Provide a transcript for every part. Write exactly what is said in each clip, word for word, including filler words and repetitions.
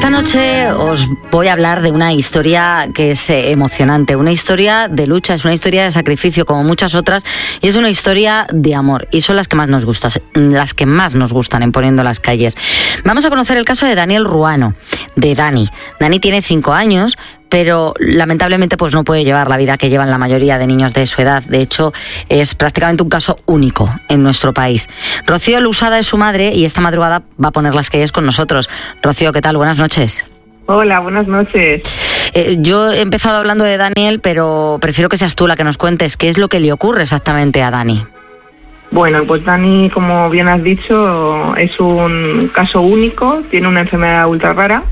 Esta noche os voy a hablar de una historia que es emocionante, una historia de lucha, es una historia de sacrificio como muchas otras y es una historia de amor y son las que más nos gustan, las que más nos gustan en Poniendo las Calles. Vamos a conocer el caso de Daniel Ruano, de Dani. Dani tiene cinco años, pero lamentablemente pues no puede llevar la vida que llevan la mayoría de niños de su edad. De hecho, es prácticamente un caso único en nuestro país. Rocío Lusada es su madre y esta madrugada va a poner las calles con nosotros. Rocío, ¿qué tal? Buenas noches. Hola, buenas noches. Eh, yo he empezado hablando de Daniel, pero prefiero que seas tú la que nos cuentes qué es lo que le ocurre exactamente a Dani. Bueno, pues Dani, como bien has dicho, es un caso único, tiene una enfermedad ultra rara.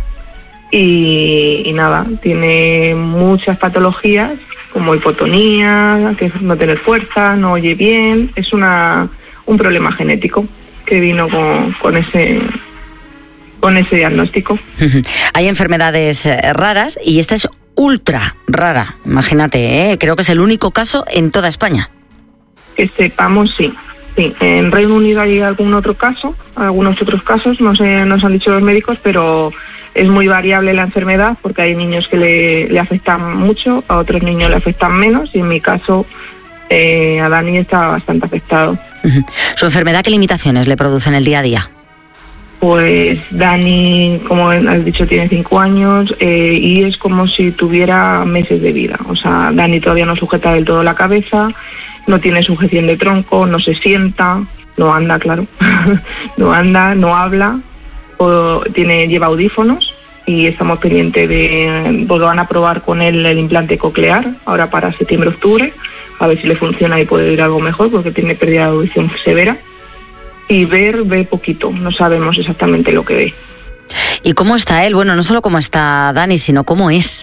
Y, y nada, tiene muchas patologías como hipotonía, que es no tener fuerza, no oye bien, es una un problema genético que vino con, con ese con ese diagnóstico. Hay enfermedades raras y esta es ultra rara, imagínate, ¿eh? Creo que es el único caso en toda España. Que sepamos, sí. Sí, en Reino Unido hay algún otro caso, algunos otros casos, no sé, nos han dicho los médicos, pero es muy variable la enfermedad porque hay niños que le, le afectan mucho, a otros niños le afectan menos y en mi caso eh, a Dani está bastante afectado. Uh-huh. ¿Su enfermedad qué limitaciones le produce en el día a día? Pues Dani, como has dicho, tiene cinco años eh, y es como si tuviera meses de vida. O sea, Dani todavía no sujeta del todo la cabeza, no tiene sujeción de tronco, no se sienta, no anda, claro, no anda, no habla, o tiene, lleva audífonos y estamos pendientes de, porque van a probar con él el implante coclear, ahora para septiembre-octubre, a ver si le funciona y puede ir algo mejor porque tiene pérdida de audición severa. Y ver, ve poquito, no sabemos exactamente lo que ve. ¿Y cómo está él? Bueno, no solo cómo está Dani, sino cómo es.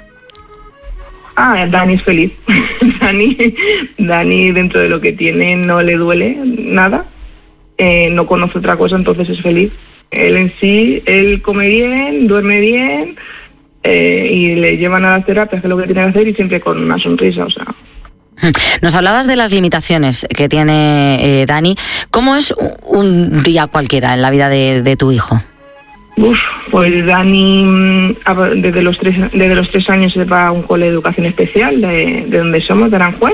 Ah, Dani es feliz. Dani, Dani dentro de lo que tiene no le duele nada, eh, no conoce otra cosa, entonces es feliz. Él en sí, él come bien, duerme bien eh, y le llevan a las terapias, que es lo que tiene que hacer y siempre con una sonrisa, o sea... Nos hablabas de las limitaciones que tiene eh, Dani. ¿Cómo es un día cualquiera en la vida de, de tu hijo? Uf, pues Dani desde los tres desde los tres años se va a un cole de educación especial de, de donde somos, de Aranjuez.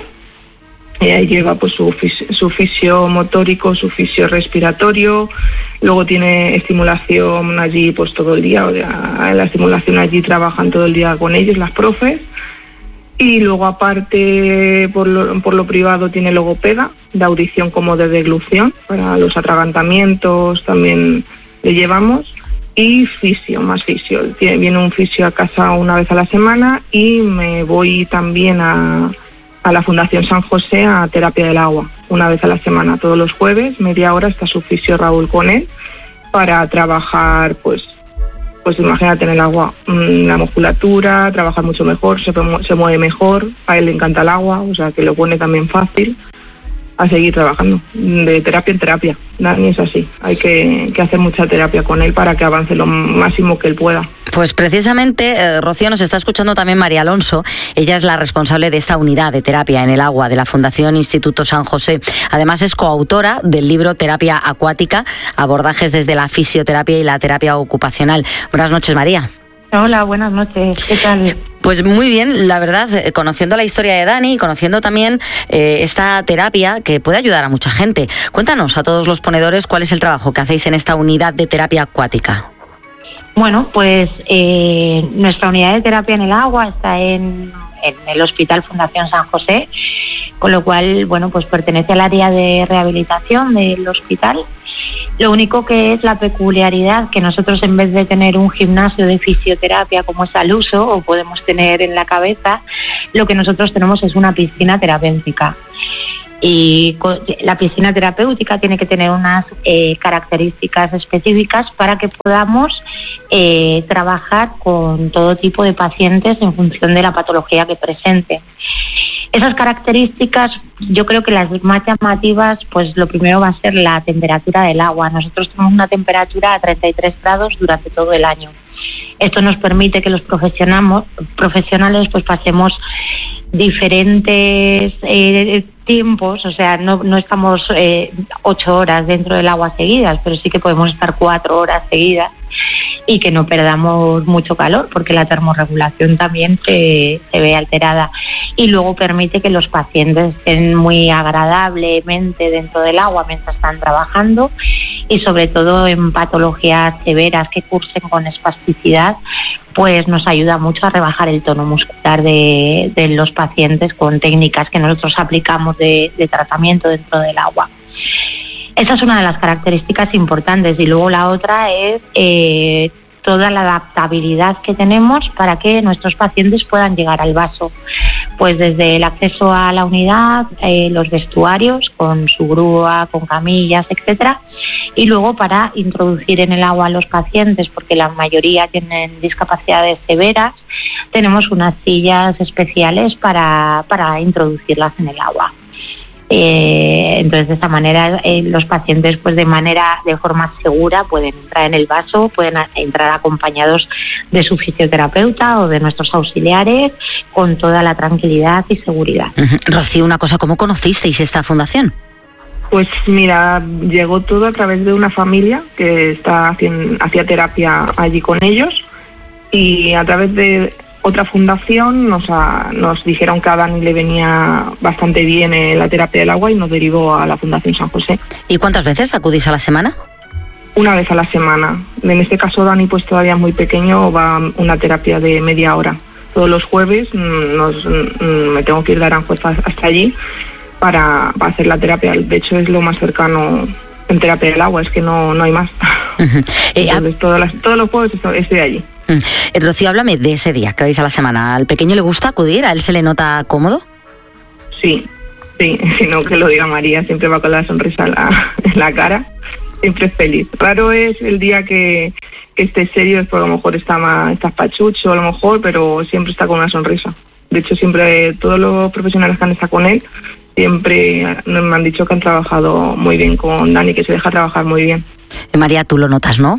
Y ahí lleva pues su, su fisio motórico, su fisio respiratorio, luego tiene estimulación allí pues todo el día, o sea, la estimulación allí trabajan todo el día con ellos, las profes. Y luego aparte por lo, por lo privado tiene logopeda, de audición como de deglución, para los atragantamientos también le llevamos, y fisio, más fisio. Tiene, viene un fisio a casa una vez a la semana y me voy también a, a la Fundación San José a terapia del agua, una vez a la semana, todos los jueves, media hora está su fisio Raúl con él, para trabajar pues... Pues imagínate en el agua, la musculatura, trabaja mucho mejor, se, se mueve mejor, a él le encanta el agua, o sea que lo pone también fácil a seguir trabajando, de terapia en terapia. Dani es así, hay que, que hacer mucha terapia con él para que avance lo máximo que él pueda. Pues precisamente, eh, Rocío, nos está escuchando también María Alonso. Ella es la responsable de esta unidad de terapia en el agua de la Fundación Instituto San José. Además es coautora del libro Terapia Acuática, abordajes desde la fisioterapia y la terapia ocupacional. Buenas noches, María. Hola, buenas noches. ¿Qué tal? Pues muy bien, la verdad, conociendo la historia de Dani y conociendo también eh, esta terapia que puede ayudar a mucha gente. Cuéntanos a todos los ponedores cuál es el trabajo que hacéis en esta unidad de terapia acuática. Bueno, pues eh, nuestra unidad de terapia en el agua está en, en el Hospital Fundación San José, con lo cual, bueno, pues pertenece al área de rehabilitación del hospital. Lo único que es la peculiaridad que nosotros, en vez de tener un gimnasio de fisioterapia como es al uso o podemos tener en la cabeza, lo que nosotros tenemos es una piscina terapéutica. Y la piscina terapéutica tiene que tener unas eh, características específicas para que podamos eh, trabajar con todo tipo de pacientes en función de la patología que presenten. Esas características, yo creo que las más llamativas, pues lo primero va a ser la temperatura del agua. Nosotros tenemos una temperatura a treinta y tres grados durante todo el año. Esto nos permite que los profesionales pues pasemos diferentes eh, tiempos, o sea, no, no estamos eh, ocho horas dentro del agua seguidas, pero sí que podemos estar cuatro horas seguidas y que no perdamos mucho calor, porque la termorregulación también se, se ve alterada. Y luego permite que los pacientes estén muy agradablemente dentro del agua mientras están trabajando, y sobre todo en patologías severas que cursen con espasticidad, pues nos ayuda mucho a rebajar el tono muscular de, de los pacientes con técnicas que nosotros aplicamos de, de tratamiento dentro del agua. Esa es una de las características importantes, y luego la otra es eh, toda la adaptabilidad que tenemos para que nuestros pacientes puedan llegar al vaso, pues desde el acceso a la unidad, eh, los vestuarios con su grúa, con camillas, etcétera, y luego para introducir en el agua a los pacientes, porque la mayoría tienen discapacidades severas, tenemos unas sillas especiales para, para introducirlas en el agua. Eh, entonces de esta manera eh, los pacientes pues de manera de forma segura pueden entrar en el vaso, pueden a, entrar acompañados de su fisioterapeuta o de nuestros auxiliares con toda la tranquilidad y seguridad. Uh-huh. Rocío, una cosa, ¿cómo conocisteis esta fundación? Pues mira, llegó todo a través de una familia que está haciendo, hacía terapia allí con ellos, y a través de otra fundación nos, a, nos dijeron que a Dani le venía bastante bien eh, la terapia del agua, y nos derivó a la Fundación San José. ¿Y cuántas veces acudís a la semana? Una vez a la semana. En este caso Dani pues todavía es muy pequeño, va una terapia de media hora. Todos los jueves nos, me tengo que ir de Aranjuez hasta allí para, para hacer la terapia. De hecho es lo más cercano en terapia del agua, es que no, no hay más. Uh-huh. eh, Entonces, todas las, todos los jueves estoy allí. Eh, Rocío, háblame de ese día que vais a la semana. ¿Al pequeño le gusta acudir? ¿A él se le nota cómodo? Sí, sí, sino que lo diga María, siempre va con la sonrisa en la, en la cara, siempre es feliz. Raro es el día que, que esté serio, es porque a lo mejor está más está pachucho, a lo mejor, pero siempre está con una sonrisa. De hecho, siempre todos los profesionales que han estado con él, siempre me han dicho que han trabajado muy bien con Dani, que se deja trabajar muy bien. Eh, María, tú lo notas, ¿no?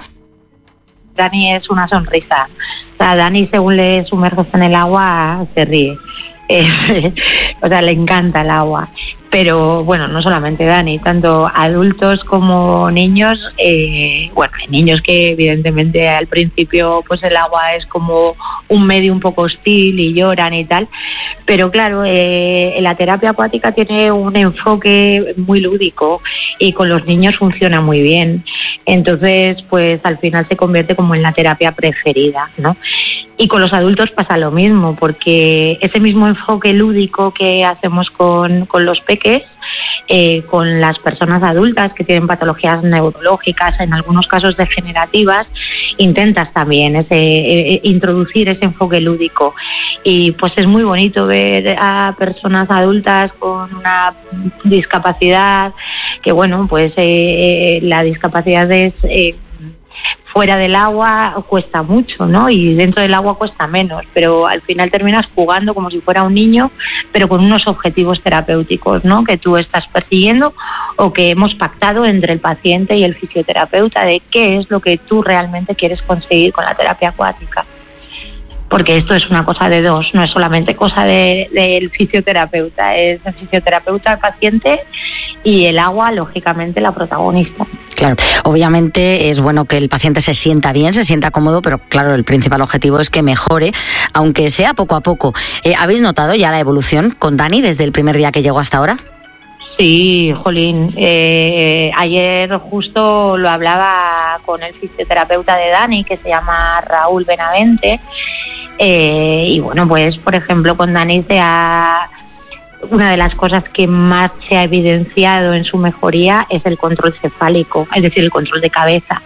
Dani es una sonrisa. O sea, Dani, según le sumerges en el agua, se ríe. Eh, o sea, le encanta el agua. Pero bueno, no solamente Dani, tanto adultos como niños. Eh, bueno, hay niños que evidentemente al principio pues el agua es como un medio un poco hostil y lloran y tal. Pero claro, eh, la terapia acuática tiene un enfoque muy lúdico y con los niños funciona muy bien. Entonces, pues al final se convierte como en la terapia preferida, ¿no? Y con los adultos pasa lo mismo, porque ese mismo enfoque lúdico que hacemos con, con los peques, eh, con las personas adultas que tienen patologías neurológicas, en algunos casos degenerativas, intentas también ese, eh, introducir ese enfoque lúdico. Y pues es muy bonito ver a personas adultas con una discapacidad, que bueno, pues eh, la discapacidad es... Eh, fuera del agua cuesta mucho, ¿no? Y dentro del agua cuesta menos, pero al final terminas jugando como si fuera un niño, pero con unos objetivos terapéuticos, ¿no? Que tú estás persiguiendo o que hemos pactado entre el paciente y el fisioterapeuta de qué es lo que tú realmente quieres conseguir con la terapia acuática. Porque esto es una cosa de dos, no es solamente cosa de, del fisioterapeuta, es el fisioterapeuta, el paciente y el agua, lógicamente, la protagonista. Claro, obviamente es bueno que el paciente se sienta bien, se sienta cómodo, pero claro, el principal objetivo es que mejore, aunque sea poco a poco. Eh, ¿Habéis notado ya la evolución con Dani desde el primer día que llegó hasta ahora? Sí, jolín. Eh, ayer justo lo hablaba con el fisioterapeuta de Dani, que se llama Raúl Benavente, eh, y bueno, pues por ejemplo con Dani se ha... Una de las cosas que más se ha evidenciado en su mejoría es el control cefálico, es decir, el control de cabeza.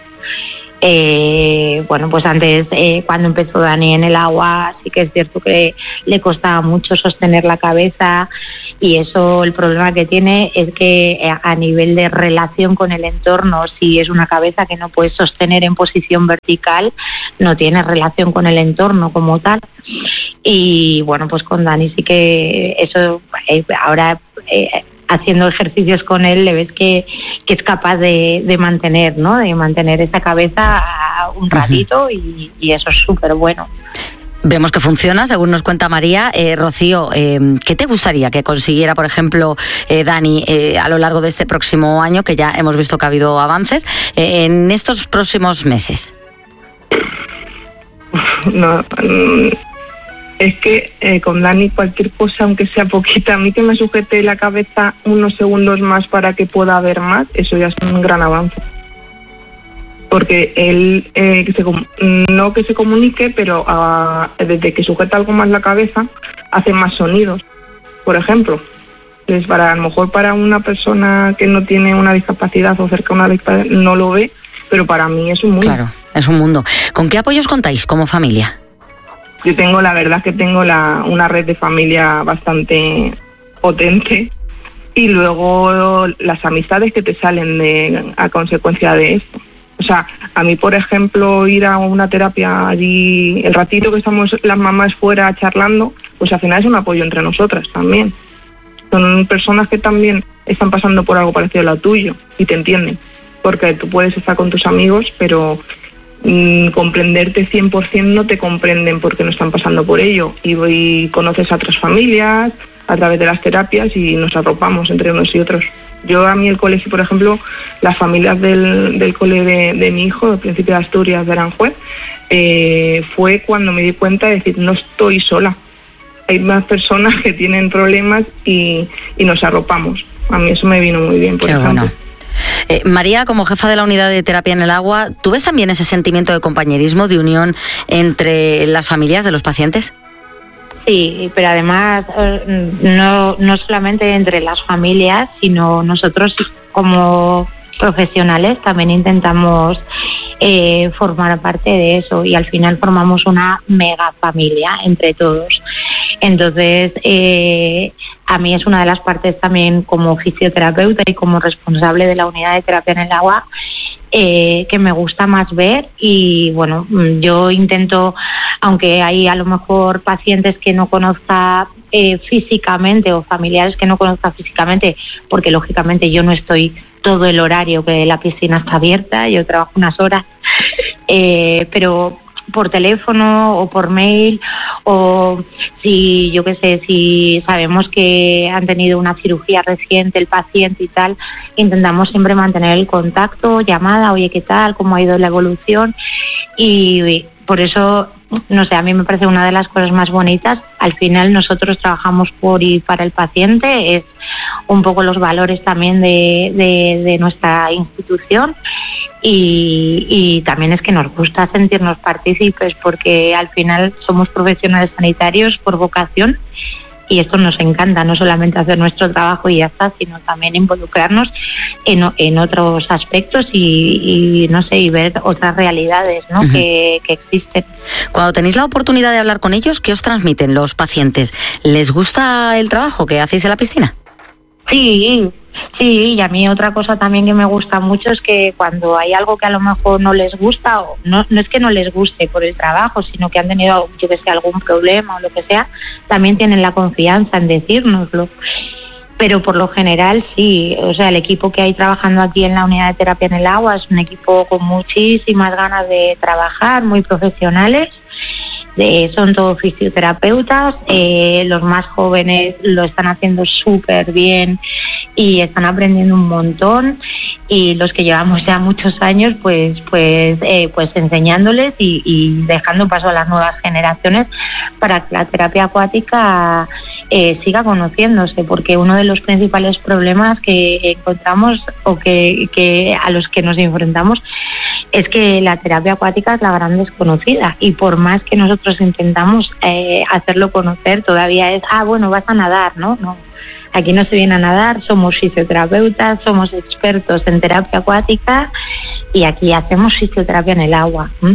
Eh, bueno, pues antes, eh, cuando empezó Dani en el agua, sí que es cierto que le costaba mucho sostener la cabeza, y eso, el problema que tiene es que eh, a nivel de relación con el entorno, si es una cabeza que no puedes sostener en posición vertical, no tiene relación con el entorno como tal. Y bueno, pues con Dani sí que eso, eh, ahora... Eh, haciendo ejercicios con él le ves que, que es capaz de, de mantener, ¿no? De mantener esa cabeza un ratito, uh-huh. y, y eso es súper bueno. Vemos que funciona, según nos cuenta María. Eh, Rocío, eh, ¿qué te gustaría que consiguiera, por ejemplo, eh, Dani, eh, a lo largo de este próximo año, que ya hemos visto que ha habido avances, eh, en estos próximos meses? No, es que eh, con Dani cualquier cosa, aunque sea poquita, a mí que me sujete la cabeza unos segundos más para que pueda ver más, eso ya es un gran avance. Porque él, eh, que se, no que se comunique, pero uh, desde que sujeta algo más la cabeza, hace más sonidos, por ejemplo. Entonces, para, a lo mejor para una persona que no tiene una discapacidad o cerca de una discapacidad, no lo ve, pero para mí es un mundo. Claro, es un mundo. ¿Con qué apoyos contáis como familia? Yo tengo, la verdad que tengo la, una red de familia bastante potente, y luego las amistades que te salen de, a consecuencia de esto. O sea, a mí, por ejemplo, ir a una terapia allí, el ratito que estamos las mamás fuera charlando, pues al final es un apoyo entre nosotras también. Son personas que también están pasando por algo parecido a lo tuyo y te entienden, porque tú puedes estar con tus amigos, pero comprenderte cien por ciento no te comprenden porque no están pasando por ello, y, y conoces a otras familias a través de las terapias y nos arropamos entre unos y otros. Yo, a mí el colegio, por ejemplo, las familias del, del cole de, de mi hijo, del Príncipe de Asturias de Aranjuez, eh, fue cuando me di cuenta de decir, no estoy sola, hay más personas que tienen problemas y, y nos arropamos. A mí eso me vino muy bien, por Qué ejemplo. Bueno. Eh, María, como jefa de la unidad de terapia en el agua, ¿tú ves también ese sentimiento de compañerismo, de unión entre las familias de los pacientes? Sí, pero además no, no solamente entre las familias, sino nosotros como profesionales también intentamos eh, formar parte de eso, y al final formamos una mega familia entre todos. Entonces, eh, a mí es una de las partes también como fisioterapeuta y como responsable de la unidad de terapia en el agua eh, que me gusta más ver. Y bueno, yo intento, aunque hay a lo mejor pacientes que no conozca eh, físicamente o familiares que no conozca físicamente, porque lógicamente yo no estoy todo el horario que la piscina está abierta, yo trabajo unas horas, eh, pero por teléfono o por mail, o si yo qué sé, si sabemos que han tenido una cirugía reciente el paciente y tal, intentamos siempre mantener el contacto, llamada, oye, ¿qué tal? ¿Cómo ha ido la evolución? Y por eso, no sé, a mí me parece una de las cosas más bonitas. Al final nosotros trabajamos por y para el paciente, es un poco los valores también de, de, de nuestra institución, y, y también es que nos gusta sentirnos partícipes, porque al final somos profesionales sanitarios por vocación, y esto nos encanta, no solamente hacer nuestro trabajo y ya está, sino también involucrarnos en, en otros aspectos y, y, no sé, y ver otras realidades, ¿no? Uh-huh. que, que existen. Cuando tenéis la oportunidad de hablar con ellos, ¿qué os transmiten los pacientes? ¿Les gusta el trabajo que hacéis en la piscina? Sí, sí, y a mí otra cosa también que me gusta mucho es que cuando hay algo que a lo mejor no les gusta, o no, no es que no les guste por el trabajo, sino que han tenido, yo que sé, algún problema o lo que sea, también tienen la confianza en decírnoslo. Pero por lo general sí, o sea, el equipo que hay trabajando aquí en la unidad de terapia en el agua es un equipo con muchísimas ganas de trabajar, muy profesionales. Eh, son todos fisioterapeutas, eh, los más jóvenes lo están haciendo súper bien y están aprendiendo un montón, y los que llevamos ya muchos años pues pues eh, pues enseñándoles y, y dejando paso a las nuevas generaciones para que la terapia acuática eh, siga conociéndose, porque uno de los principales problemas que encontramos o que, que a los que nos enfrentamos es que la terapia acuática es la gran desconocida, y por más que nosotros intentamos eh, hacerlo conocer, todavía es, ah, bueno, vas a nadar, ¿no? No, aquí no se viene a nadar, somos fisioterapeutas, somos expertos en terapia acuática y aquí hacemos fisioterapia en el agua. ¿Mm?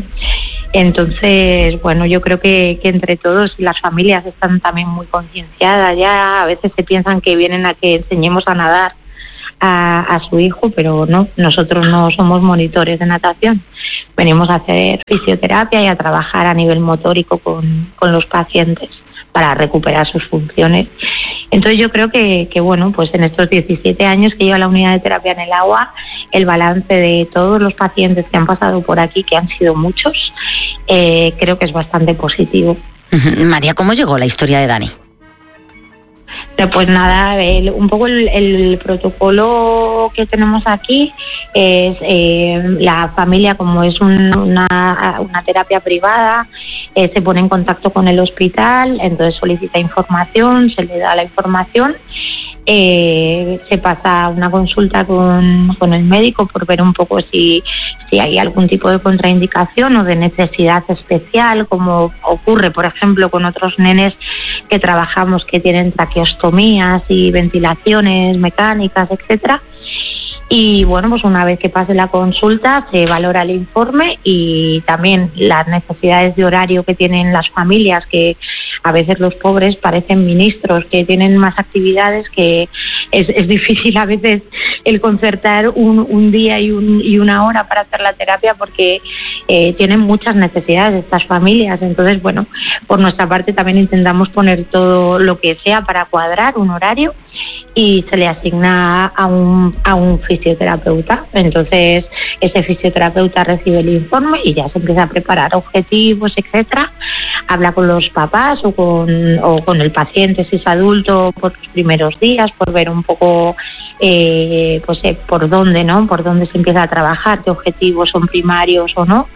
Entonces, bueno, yo creo que, que entre todos, las familias están también muy concienciadas ya, a veces se piensan que vienen a que enseñemos a nadar A, a su hijo, pero no, nosotros no somos monitores de natación, venimos a hacer fisioterapia y a trabajar a nivel motórico con, con los pacientes para recuperar sus funciones. Entonces yo creo que, que bueno, pues en estos diecisiete años que lleva la unidad de terapia en el agua, el balance de todos los pacientes que han pasado por aquí, que han sido muchos, eh, creo que es bastante positivo. María, ¿cómo llegó la historia de Dani? Pues nada, el, un poco el, el protocolo que tenemos aquí es eh, la familia, como es un, una, una terapia privada, eh, se pone en contacto con el hospital, entonces solicita información, se le da la información, eh, se pasa una consulta con, con el médico por ver un poco si, si hay algún tipo de contraindicación o de necesidad especial, como ocurre, por ejemplo, con otros nenes que trabajamos que tienen traqueostomías y ventilaciones mecánicas, etcétera. Y bueno, pues una vez que pase la consulta se valora el informe y también las necesidades de horario que tienen las familias, que a veces los pobres parecen ministros, que tienen más actividades, que es, es difícil a veces el concertar un, un día y, un, y una hora para hacer la terapia, porque eh, tienen muchas necesidades estas familias. Entonces, bueno, por nuestra parte también intentamos poner todo lo que sea para cuadrar un horario y se le asigna a un, a un fisioterapeuta. Entonces ese fisioterapeuta recibe el informe y ya se empieza a preparar objetivos, etcétera. Habla con los papás o con, o con el paciente si es adulto por los primeros días, por ver un poco eh, pues eh, por dónde, ¿no? Por dónde se empieza a trabajar, qué objetivos son primarios o no.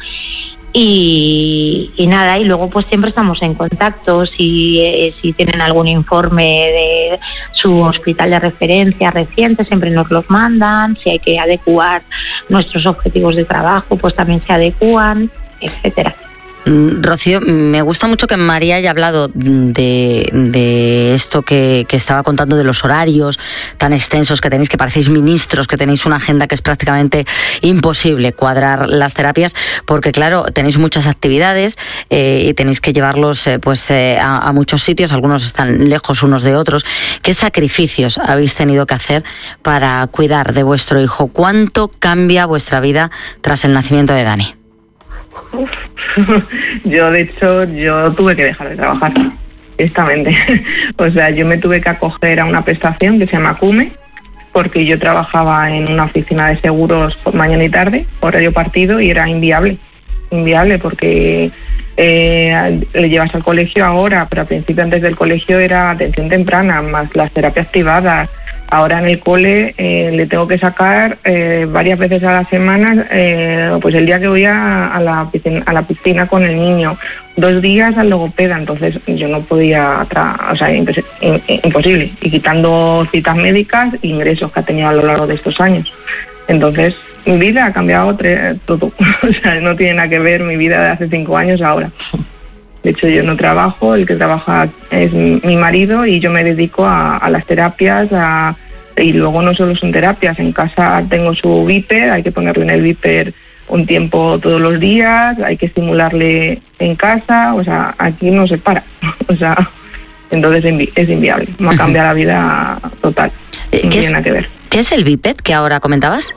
Y, y nada, y luego pues siempre estamos en contacto si, eh, si tienen algún informe de su hospital de referencia reciente, siempre nos los mandan, si hay que adecuar nuestros objetivos de trabajo, pues también se adecúan, etcétera. Rocío, me gusta mucho que María haya hablado de, de esto que, que estaba contando, de los horarios tan extensos que tenéis, que parecéis ministros, que tenéis una agenda que es prácticamente imposible cuadrar las terapias, porque claro, tenéis muchas actividades eh, y tenéis que llevarlos eh, pues eh, a, a muchos sitios, algunos están lejos unos de otros. ¿Qué sacrificios habéis tenido que hacer para cuidar de vuestro hijo? ¿Cuánto cambia vuestra vida tras el nacimiento de Dani? Uf. Yo, de hecho, yo tuve que dejar de trabajar, directamente. O sea, yo me tuve que acoger a una prestación que se llama CUME, porque yo trabajaba en una oficina de seguros por mañana y tarde, horario partido, y era inviable. Inviable porque eh, le llevas al colegio ahora, pero al principio, antes del colegio, era atención temprana, más las terapias privadas. Ahora en el cole eh, le tengo que sacar eh, varias veces a la semana, eh, pues el día que voy a, a, la piscina, a la piscina con el niño, dos días al logopeda, entonces yo no podía, tra- o sea, impos- imposible, y quitando citas médicas e ingresos que ha tenido a lo largo de estos años. Entonces mi vida ha cambiado tre- todo, o sea, no tiene nada que ver mi vida de hace cinco años ahora. De hecho, yo no trabajo, el que trabaja es mi marido y yo me dedico a, a las terapias, a, y luego no solo son terapias, en casa tengo su Viper, hay que ponerle en el Viper un tiempo todos los días, hay que estimularle en casa, o sea, aquí no se para, o sea, entonces es, invi- es inviable, me ha cambiado la vida total, no tiene nada que ver. ¿Qué es el Viped que ahora comentabas?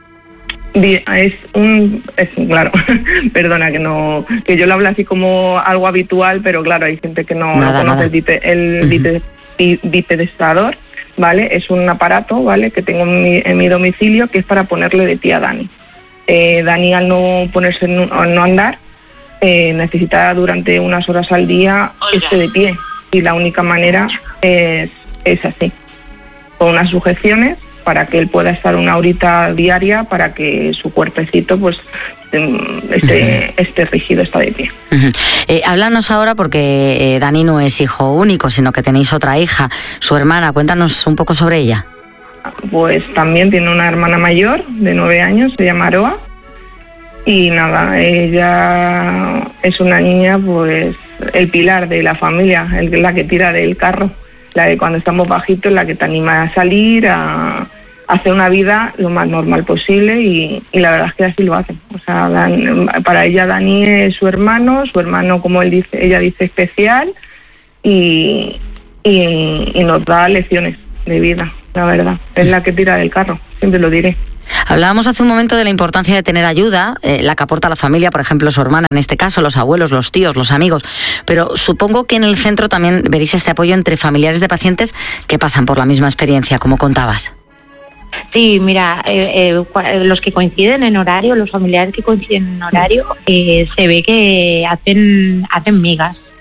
Es un, es claro, perdona que no, que yo lo hablo así como algo habitual, pero claro, hay gente que no, nada, no conoce nada. el, bipe, el uh-huh. bipedestador, ¿vale? Es un aparato, ¿vale? Que tengo en mi, en mi domicilio, que es para ponerle de pie a Dani. Eh, Dani, al no ponerse, al no andar, eh, necesita durante unas horas al día esté de pie, y la única manera es, es así, con unas sujeciones, para que él pueda estar una horita diaria, para que su cuerpecito pues esté, uh-huh. esté rígido, está de pie. Uh-huh. Eh, háblanos ahora, porque eh, Dani no es hijo único, sino que tenéis otra hija, su hermana. Cuéntanos un poco sobre ella. Pues también tiene una hermana mayor de nueve años, se llama Aroa, y nada, ella es una niña, pues el pilar de la familia, el, la que tira del carro, la de cuando estamos bajitos, la que te anima a salir, a hacer una vida lo más normal posible, y, y la verdad es que así lo hacen. O sea, Dan, para ella Dani es su hermano, su hermano, como él dice, ella dice, especial, y, y, y nos da lecciones de vida, la verdad. Es la que tira del carro, siempre lo diré. Hablábamos hace un momento de la importancia de tener ayuda, eh, la que aporta la familia, por ejemplo, su hermana, en este caso, los abuelos, los tíos, los amigos, pero supongo que en el centro también veréis este apoyo entre familiares de pacientes que pasan por la misma experiencia, como contabas. Sí, mira, eh, eh, los que coinciden en horario, los familiares que coinciden en horario, eh, se ve que hacen, hacen migas.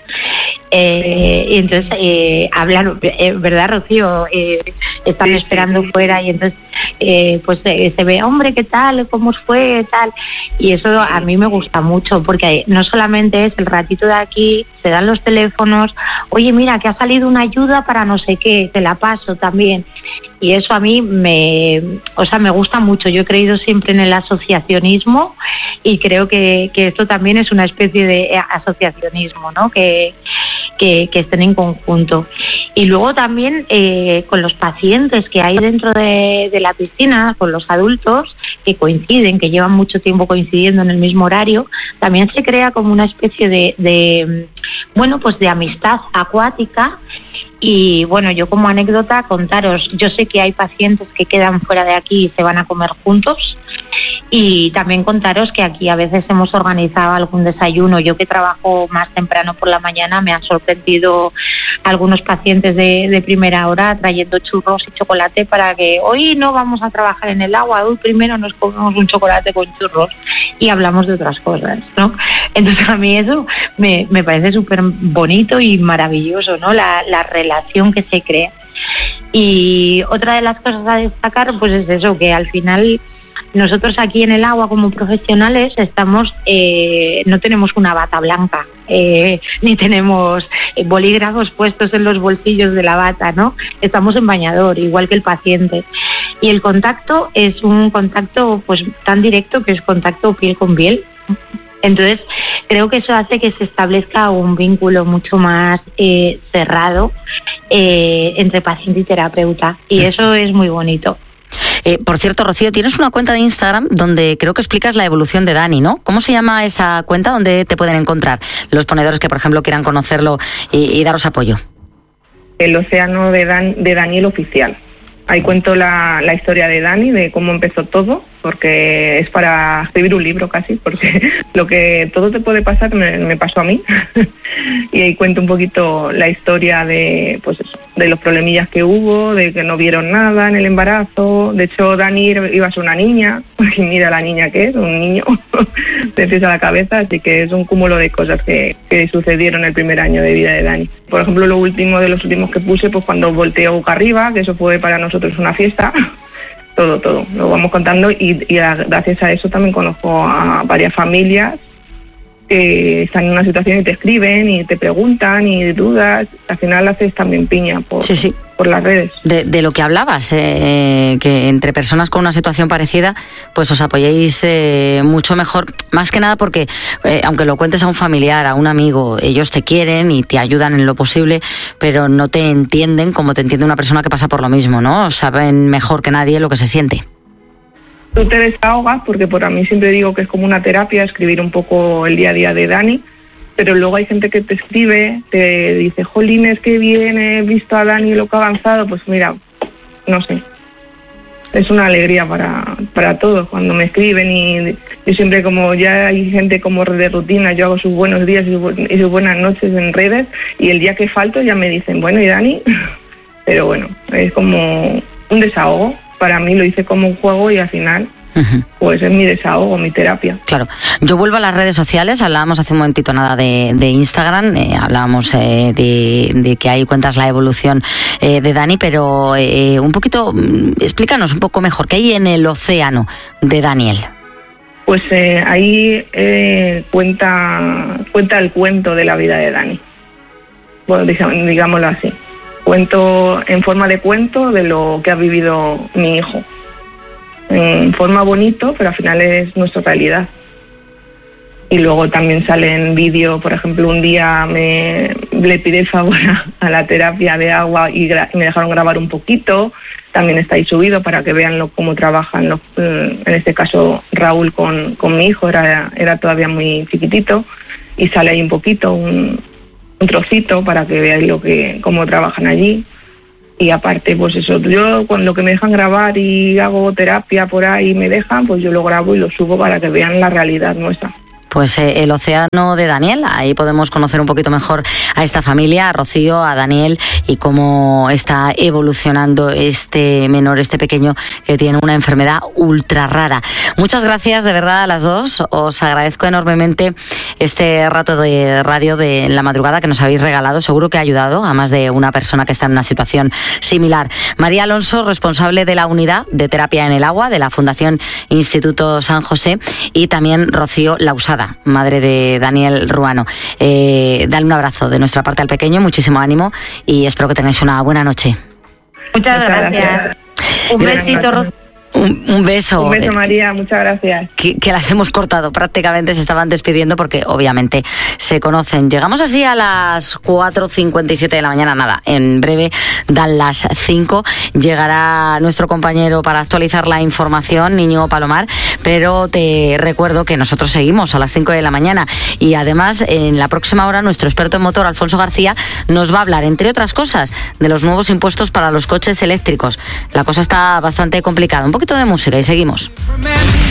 Eh, y entonces eh, hablan, eh, ¿verdad, Rocío? Eh, están sí, esperando sí. fuera y entonces eh, pues eh, se ve, hombre, ¿qué tal? ¿Cómo fue? Tal. Y eso a mí me gusta mucho porque no solamente es el ratito de aquí, se dan los teléfonos, oye, mira, que ha salido una ayuda para no sé qué, te la paso también. Y eso a mí me, o sea, me gusta mucho. Yo he creído siempre en el asociacionismo y creo que, que esto también es una especie de asociacionismo, ¿no? Que, que, que estén en conjunto. Y luego también eh, con los pacientes que hay dentro de, de la piscina, con los adultos que coinciden, que llevan mucho tiempo coincidiendo en el mismo horario, también se crea como una especie de, de bueno, pues de amistad acuática. Y bueno, yo como anécdota contaros, yo sé que hay pacientes que quedan fuera de aquí y se van a comer juntos, y también contaros que aquí a veces hemos organizado algún desayuno. Yo que trabajo más temprano por la mañana, me han sorprendido algunos pacientes de, de primera hora trayendo churros y chocolate para que hoy no vamos a trabajar en el agua, hoy primero nos comemos un chocolate con churros y hablamos de otras cosas, ¿no? Entonces a mí eso me, me parece súper bonito y maravilloso, ¿no? La, la relación que se crea. Y otra de las cosas a destacar pues es eso, que al final nosotros aquí en el agua como profesionales estamos, eh, no tenemos una bata blanca, eh, ni tenemos bolígrafos puestos en los bolsillos de la bata, ¿no? Estamos en bañador, igual que el paciente. Y el contacto es un contacto pues tan directo que es contacto piel con piel. Entonces, creo que eso hace que se establezca un vínculo mucho más eh, cerrado eh, entre paciente y terapeuta. Y eso es muy bonito. Eh, por cierto, Rocío, tienes una cuenta de Instagram donde creo que explicas la evolución de Dani, ¿no? ¿Cómo se llama esa cuenta? ¿Dónde te pueden encontrar los ponedores que, por ejemplo, quieran conocerlo y, y daros apoyo? El Océano de, Dan, de Daniel Oficial. Ahí cuento la, la historia de Dani, de cómo empezó todo, porque es para escribir un libro casi, porque lo que todo te puede pasar me, me pasó a mí. Y ahí cuento un poquito la historia de, pues eso, de los problemillas que hubo, de que no vieron nada en el embarazo. De hecho, Dani iba a ser una niña, y mira la niña que es, un niño de pies a la cabeza, así que es un cúmulo de cosas que, que sucedieron el primer año de vida de Dani. Por ejemplo, lo último de los últimos que puse, pues cuando volteó boca arriba, que eso fue para nosotros una fiesta. Todo, todo, lo vamos contando y, y a, gracias a eso también conozco a varias familias que están en una situación y te escriben y te preguntan y dudas. Al final haces también piña por, sí, sí. por las redes. De, de lo que hablabas, eh, que entre personas con una situación parecida, pues os apoyéis eh, mucho mejor, más que nada porque, eh, aunque lo cuentes a un familiar, a un amigo, ellos te quieren y te ayudan en lo posible, pero no te entienden como te entiende una persona que pasa por lo mismo, ¿no? Saben mejor que nadie lo que se siente. Tú te desahogas, porque por a mí siempre digo que es como una terapia, escribir un poco el día a día de Dani, pero luego hay gente que te escribe, te dice, jolines, qué bien, he visto a Dani lo que ha avanzado. Pues mira, no sé, es una alegría para, para todos cuando me escriben. Y yo siempre, como ya hay gente como de rutina, yo hago sus buenos días y sus buenas noches en redes, y el día que falto ya me dicen, bueno, ¿y Dani? Pero bueno, es como un desahogo. Para mí lo hice como un juego y al final uh-huh. pues es mi desahogo, mi terapia. Claro. Yo vuelvo a las redes sociales, hablábamos hace un momentito nada de, de Instagram, eh, hablábamos eh, de, de que ahí cuentas la evolución eh, de Dani, pero eh, un poquito, explícanos un poco mejor, ¿qué hay en el océano de Daniel? Pues eh, ahí eh, cuenta, cuenta el cuento de la vida de Dani, bueno, digámoslo así. Cuento en forma de cuento de lo que ha vivido mi hijo. En forma bonito, pero al final es nuestra realidad. Y luego también sale en vídeo, por ejemplo, un día me le pide el favor a, a la terapia de agua y, gra, y me dejaron grabar un poquito. También está ahí subido para que vean lo, cómo trabajan, los, en este caso Raúl con, con mi hijo, era, era todavía muy chiquitito, y sale ahí un poquito, un... un trocito para que veáis lo que cómo trabajan allí. Y aparte, pues eso, yo con lo que me dejan grabar y hago terapia por ahí y me dejan, pues yo lo grabo y lo subo para que vean la realidad nuestra. Pues eh, el océano de Daniel, ahí podemos conocer un poquito mejor a esta familia, a Rocío, a Daniel, y cómo está evolucionando este menor, este pequeño que tiene una enfermedad ultra rara. Muchas gracias de verdad a las dos, os agradezco enormemente este rato de radio de la madrugada que nos habéis regalado, seguro que ha ayudado a más de una persona que está en una situación similar. María Alonso, responsable de la unidad de terapia en el agua de la Fundación Instituto San José, y también Rocío Lausada, madre de Daniel Ruano. Eh, dale un abrazo de nuestra parte al pequeño, muchísimo ánimo y espero que tengáis una buena noche. Muchas gracias. Un besito, Rocío. Un, un beso. Un beso, María, muchas gracias. Que, que las hemos cortado, prácticamente se estaban despidiendo porque obviamente se conocen. Llegamos así a las cuatro cincuenta y siete de la mañana, nada, en breve dan las cinco, llegará nuestro compañero para actualizar la información, Niño Palomar, pero te recuerdo que nosotros seguimos a las cinco de la mañana y además en la próxima hora nuestro experto en motor, Alfonso García, nos va a hablar, entre otras cosas, de los nuevos impuestos para los coches eléctricos. La cosa está bastante complicada. Un poquito de música y seguimos.